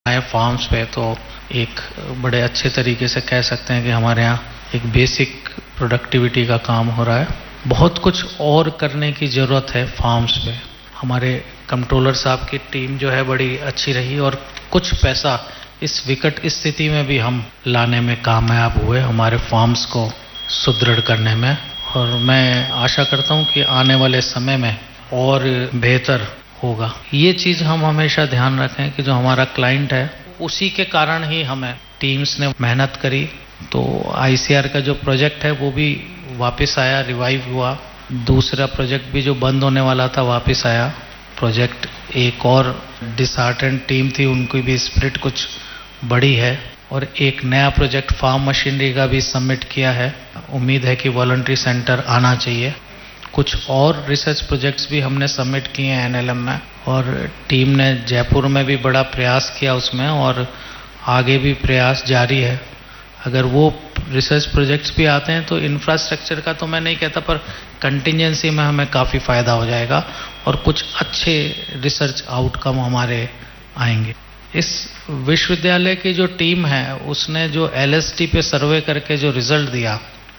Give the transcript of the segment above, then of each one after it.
आए फार्म्स पे तो एक बड़े अच्छे तरीके से कह सकते हैं कि हमारे यहाँ एक बेसिक प्रोडक्टिविटी का काम हो रहा है। बहुत कुछ और करने की ज़रूरत है फार्म्स पे। हमारे कंट्रोलर साहब की टीम जो है बड़ी अच्छी रही और कुछ पैसा इस विकट स्थिति में भी हम लाने में कामयाब हुए, हमारे फार्म्स को सुदृढ़ करने में। और मैं आशा करता हूँ कि आने वाले समय में और बेहतर होगा। ये चीज़ हम हमेशा ध्यान रखें कि जो हमारा क्लाइंट है उसी के कारण ही हमें टीम्स ने मेहनत करी। तो आईसीआर का जो प्रोजेक्ट है वो भी वापस आया, रिवाइव हुआ। दूसरा प्रोजेक्ट भी जो बंद होने वाला था वापस आया प्रोजेक्ट। एक और डिसहार्टेंड टीम थी, उनकी भी स्पिरिट कुछ बड़ी है। और एक नया प्रोजेक्ट फार्म मशीनरी का भी सबमिट किया है। उम्मीद है कि वॉलंटरी सेंटर आना चाहिए। कुछ और रिसर्च प्रोजेक्ट्स भी हमने सबमिट किए हैं एनएलएम में, और टीम ने जयपुर में भी बड़ा प्रयास किया उसमें, और आगे भी प्रयास जारी है। अगर वो रिसर्च प्रोजेक्ट्स भी आते हैं तो इंफ्रास्ट्रक्चर का तो मैं नहीं कहता, पर कंटिजेंसी में हमें काफ़ी फ़ायदा हो जाएगा और कुछ अच्छे रिसर्च आउटकम हमारे आएंगे। इस विश्वविद्यालय की जो टीम है उसने जो एलएसटी पे सर्वे करके जो रिज़ल्ट दिया,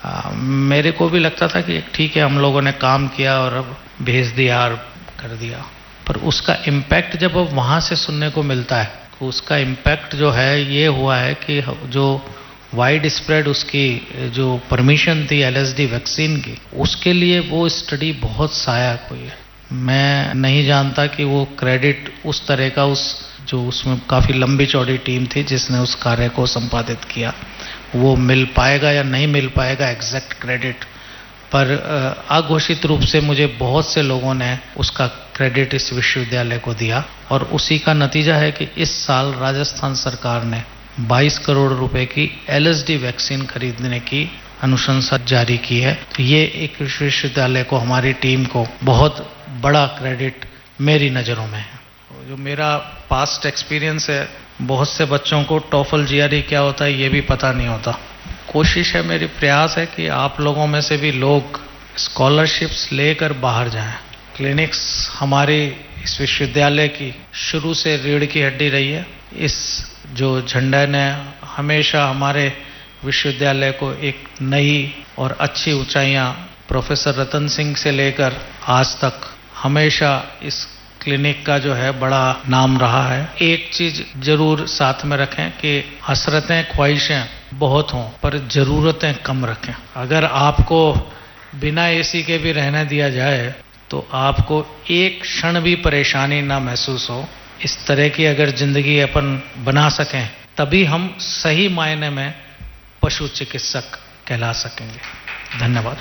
मेरे को भी लगता था कि ठीक है हम लोगों ने काम किया और अब भेज दिया और कर दिया, पर उसका इम्पैक्ट जब अब वहाँ से सुनने को मिलता है तो उसका इम्पैक्ट जो है ये हुआ है कि जो वाइड स्प्रेड उसकी जो परमिशन थी एलएसडी वैक्सीन की, उसके लिए वो स्टडी बहुत सहायक हुई है। मैं नहीं जानता कि वो क्रेडिट उस तरह का जो उसमें काफ़ी लंबी चौड़ी टीम थी जिसने उस कार्य को संपादित किया, वो मिल पाएगा या नहीं मिल पाएगा एग्जैक्ट क्रेडिट, पर अघोषित रूप से मुझे बहुत से लोगों ने उसका क्रेडिट इस विश्वविद्यालय को दिया। और उसी का नतीजा है कि इस साल राजस्थान सरकार ने 22 करोड़ रुपए की एलएसडी वैक्सीन खरीदने की अनुशंसा जारी की है। तो ये एक विश्वविद्यालय को, हमारी टीम को बहुत बड़ा क्रेडिट मेरी नज़रों में है। जो मेरा पास्ट एक्सपीरियंस है, बहुत से बच्चों को टॉफल जीआरई क्या होता है ये भी पता नहीं होता। कोशिश है, मेरी प्रयास है कि आप लोगों में से भी लोग स्कॉलरशिप्स लेकर बाहर जाएं। क्लिनिक्स हमारी इस विश्वविद्यालय की शुरू से रीढ़ की हड्डी रही है। इस जो झंडा ने हमेशा हमारे विश्वविद्यालय को एक नई और अच्छी ऊंचाइयां, प्रोफेसर रतन सिंह से लेकर आज तक हमेशा इस क्लिनिक का जो है बड़ा नाम रहा है। एक चीज जरूर साथ में रखें कि हसरतें ख्वाहिशें बहुत हों पर ज़रूरतें कम रखें। अगर आपको बिना एसी के भी रहने दिया जाए तो आपको एक क्षण भी परेशानी ना महसूस हो, इस तरह की अगर जिंदगी अपन बना सकें तभी हम सही मायने में पशु चिकित्सक कहला सकेंगे। धन्यवाद।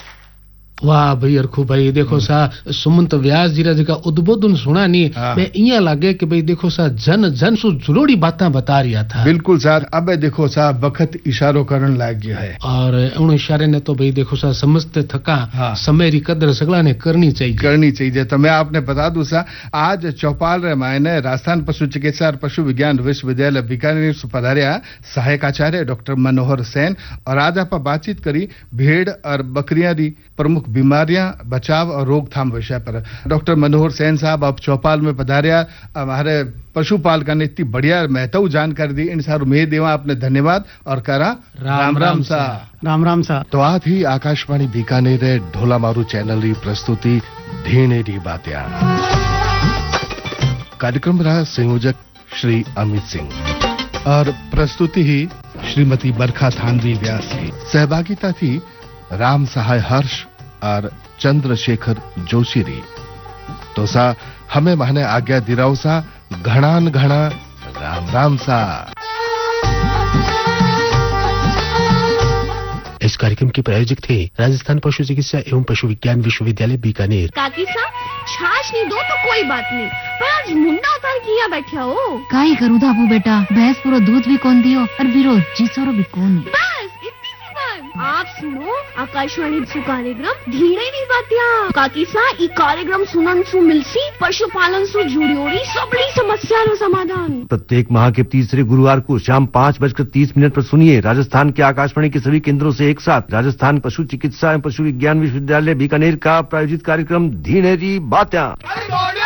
वाह भाई अरखू भाई, देखो सा सुमंत व्यास जी रा जका उद्बोधन सुना नी, मैं इया लागे कि भाई देखो सा जन जन सु जुड़ोड़ी बातें बता रिया था। बिल्कुल सर, अब देखो सा वक्त इशारो करन लाग गया है, और उन इशारे ने तो भाई देखो सा समझते थका समय री कदर सगला ने करनी चाहिए। तो मैं आपने बता दूं सा, आज चौपाल रे मायने राजस्थान पशु चिकित्सा और पशु विज्ञान विश्वविद्यालय बीकानेर से पधारिया सहायक आचार्य डॉक्टर मनोहर सेन, और आज आप बातचीत करी भेड़ और बकरियां री प्रमुख बीमारियां, बचाव और रोकथाम विषय पर। डॉक्टर मनोहर सेन साहब आप चौपाल में पधारिया, हमारे पशुपाल का ने इतनी बढ़िया महत्व जानकारी दी, इन सारू में देवा आपने धन्यवाद और करा राम राम सा। राम राम सा। तो आज ही आकाशवाणी बीकानेर ढोला मारू चैनल री प्रस्तुति ढेनेरी बात्या। कार्यक्रम रहा संयोजक श्री अमित सिंह और प्रस्तुति ही श्रीमती बरखा थानवी व्यास की। सहभागिता थी राम सहाय हर्ष और चंद्रशेखर जोशी री। तो सा हमें माने आज्ञा दिराओ सा, घणान घणा राम राम सा। इस कार्यक्रम के प्रायोजक थे राजस्थान पशु चिकित्सा एवं पशु विज्ञान विश्वविद्यालय बीकानेर। काकी सा छाछ नहीं दो तो कोई बात नहीं, पर आज मुंडा उतार किया बैठा हो। काई करूँ दाबू बेटा, भैंस पूरा दूध भी कौन दियो और बिरो जीसोरो भी कौन। बस इतनी सी बात। आप सुनो आकाशवाणी सु कार्यक्रम ढेनेरी बात्या। काकी सा ई कार्यक्रम सुनन सु मिलसी पशुपालन सु जुड़ियोड़ी सबड़ी समस्या नो समाधान। प्रत्येक माह के तीसरे गुरुवार को शाम 5:30 पर सुनिए राजस्थान के आकाशवाणी के सभी केंद्रों से एक साथ राजस्थान पशु चिकित्सा एवं पशु विज्ञान विश्वविद्यालय बीकानेर का प्रायोजित कार्यक्रम ढेनेरी बात्या।